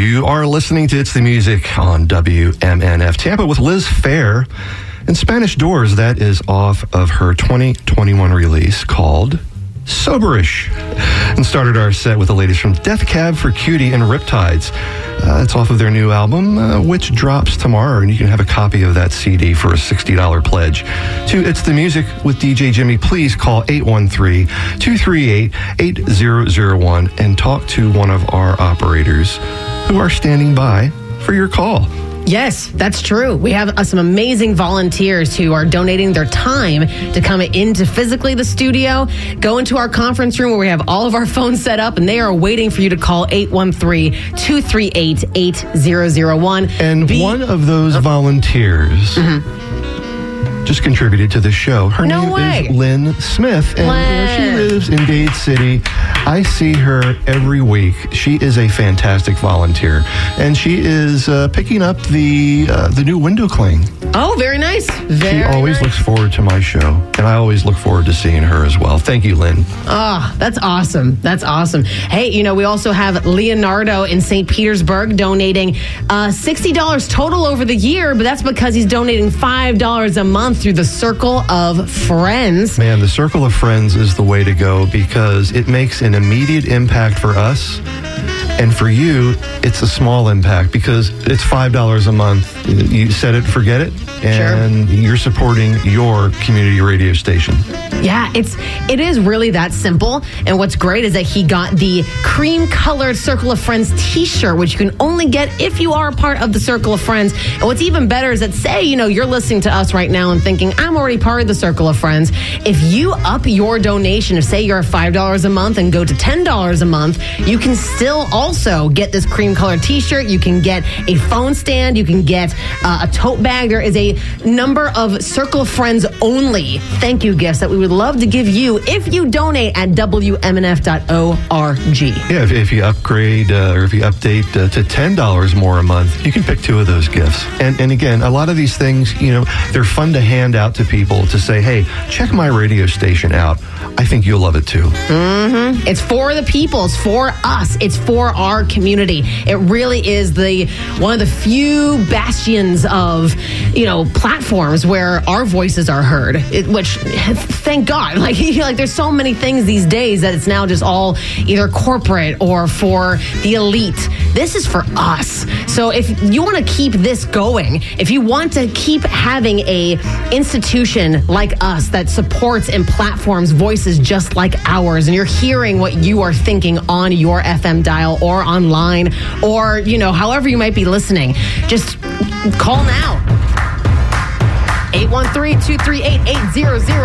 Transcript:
You are listening to It's the Music on WMNF Tampa with Liz Phair. And Spanish Doors, that is off of her 2021 release called Soberish. And started our set with the ladies from Death Cab for Cutie and Riptides. It's off of their new album, which drops tomorrow, and you can have a copy of that CD for a $60 pledge. To It's the Music with DJ Jimmy, please call 813-238-8001 and talk to one of our operators who are standing by for your call. Yes, that's true. We have some amazing volunteers who are donating their time to come into physically the studio, go into our conference room where we have all of our phones set up, and they are waiting for you to call 813-238-8001. And one of those volunteers just contributed to the show. Her name is Lynn Smith, and she lives in Dade City. I see her every week. She is a fantastic volunteer, and she is picking up the new window cling. Oh, very nice. She always looks forward to my show, and I always look forward to seeing her as well. Thank you, Lynn. Oh, that's awesome. That's awesome. Hey, you know, we also have Leonardo in St. Petersburg donating $60 total over the year, but that's because he's donating $5 a month through the Circle of Friends. Man, the Circle of Friends is the way to go because it makes an immediate impact for us. And for you, it's a small impact because it's $5 a month. You set it, forget it, and you're supporting your community radio station. Yeah, it is really that simple. And what's great is that he got the cream-colored Circle of Friends t-shirt, which you can only get if you are a part of the Circle of Friends. And what's even better is that, say, you know, you're listening to us right now and thinking, I'm already part of the Circle of Friends. If you up your donation, if say you're $5 a month and go to $10 a month, you can still also get this cream-colored t-shirt. You can get a phone stand. You can get a tote bag. There is a number of Circle of Friends only thank you gifts that we would love to give you if you donate at WMNF.org. Yeah, if you upgrade or if you update to $10 more a month, you can pick two of those gifts. And again, a lot of these things, you know, they're fun to hand out to people to say, hey, check my radio station out. I think you'll love it too. It's for the people. It's for us. It's for our community. It really is one of the few bastions of, you know, platforms where our voices are heard, which thank God. Like there's so many things these days that it's now just all either corporate or for the elite. This is for us. So if you want to keep this going, if you want to keep having a institution like us that supports and platforms voices just like ours, and you're hearing what you are thinking on your FM dial or online or, you know, however you might be listening, just call now. 813-238-8001.